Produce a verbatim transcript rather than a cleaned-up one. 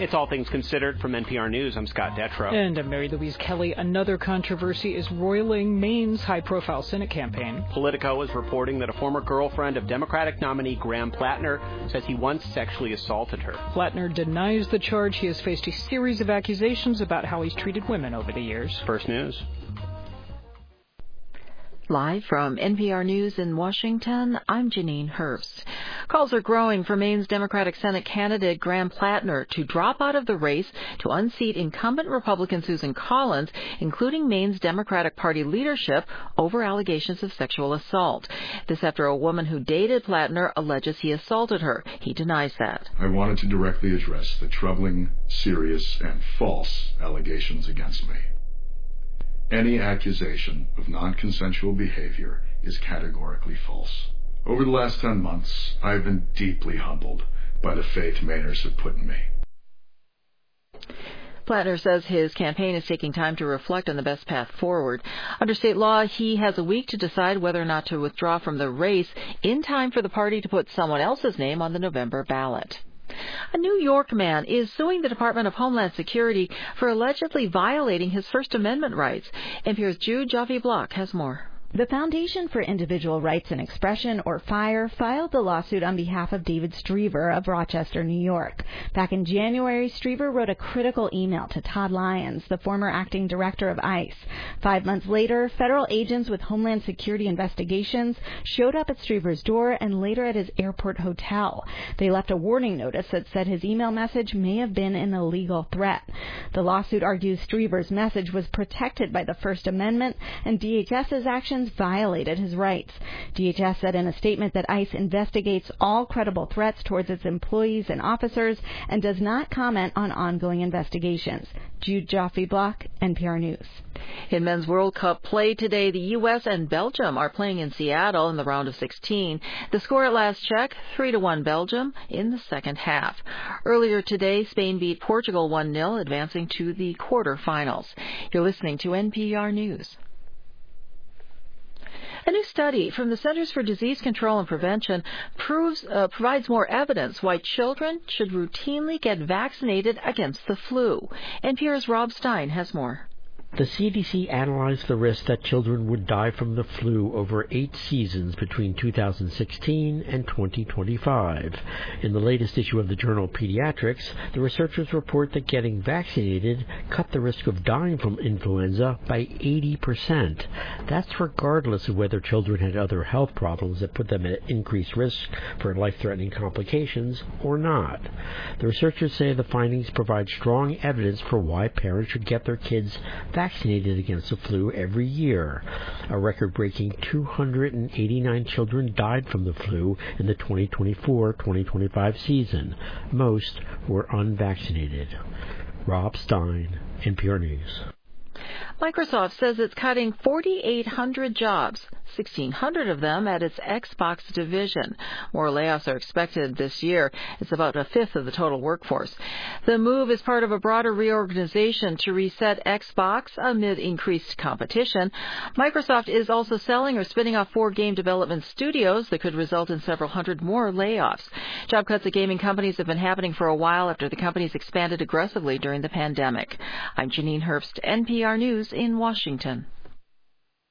It's All Things Considered from N P R News. I'm Scott Detrow. And I'm Mary Louise Kelly. Another controversy is roiling Maine's high-profile Senate campaign. Politico is reporting that a former girlfriend of Democratic nominee Graham Plattner says he once sexually assaulted her. Plattner denies the charge. He has faced a series of accusations about how he's treated women over the years. First News. Live from N P R News in Washington, I'm Janine Herbst. Calls are growing for Maine's Democratic Senate candidate Graham Plattner to drop out of the race to unseat incumbent Republican Susan Collins, including Maine's Democratic Party leadership, over allegations of sexual assault. This after a woman who dated Plattner alleges he assaulted her. He denies that. I wanted to directly address the troubling, serious, and false allegations against me. Any accusation of non-consensual behavior is categorically false. Over the last ten months, I have been deeply humbled by the faith Mainers have put in me. Plattner says his campaign is taking time to reflect on the best path forward. Under state law, he has a week to decide whether or not to withdraw from the race in time for the party to put someone else's name on the November ballot. A New York man is suing the Department of Homeland Security for allegedly violating his First Amendment rights. N P R's Jude Joffe-Block has more. The Foundation for Individual Rights and Expression, or FIRE, filed the lawsuit on behalf of David Striever of Rochester, New York. Back in January, Striever wrote a critical email to Todd Lyons, the former acting director of ICE. Five months later, federal agents with Homeland Security investigations showed up at Striever's door and later at his airport hotel. They left a warning notice that said his email message may have been an illegal threat. The lawsuit argues Striever's message was protected by the First Amendment and DHS's actions violated his rights. D H S said in a statement that ICE investigates all credible threats towards its employees and officers and does not comment on ongoing investigations. Jude Joffe-Block, N P R News. In men's World Cup play today, the U S and Belgium are playing in Seattle in the round of sixteen. The score at last check, three to one Belgium in the second half. Earlier today, Spain beat Portugal one nil, advancing to the quarterfinals. You're listening to N P R News. A new study from the Centers for Disease Control and Prevention proves uh, provides more evidence why children should routinely get vaccinated against the flu. N P R's Rob Stein has more. The C D C analyzed the risk that children would die from the flu over eight seasons between two thousand sixteen and twenty twenty-five. In the latest issue of the journal Pediatrics, the researchers report that getting vaccinated cut the risk of dying from influenza by eighty percent. That's regardless of whether children had other health problems that put them at increased risk for life-threatening complications or not. The researchers say the findings provide strong evidence for why parents should get their kids vaccinated vaccinated against the flu every year. A record-breaking two hundred eighty-nine children died from the flu in the twenty twenty-four twenty twenty-five season. Most were unvaccinated. Rob Stein, N P R News. Microsoft says it's cutting four thousand eight hundred jobs, one thousand six hundred of them at its Xbox division. More layoffs are expected this year. It's about a fifth of the total workforce. The move is part of a broader reorganization to reset Xbox amid increased competition. Microsoft is also selling or spinning off four game development studios that could result in several hundred more layoffs. Job cuts at gaming companies have been happening for a while after the companies expanded aggressively during the pandemic. I'm Janine Herbst, N P R News in Washington.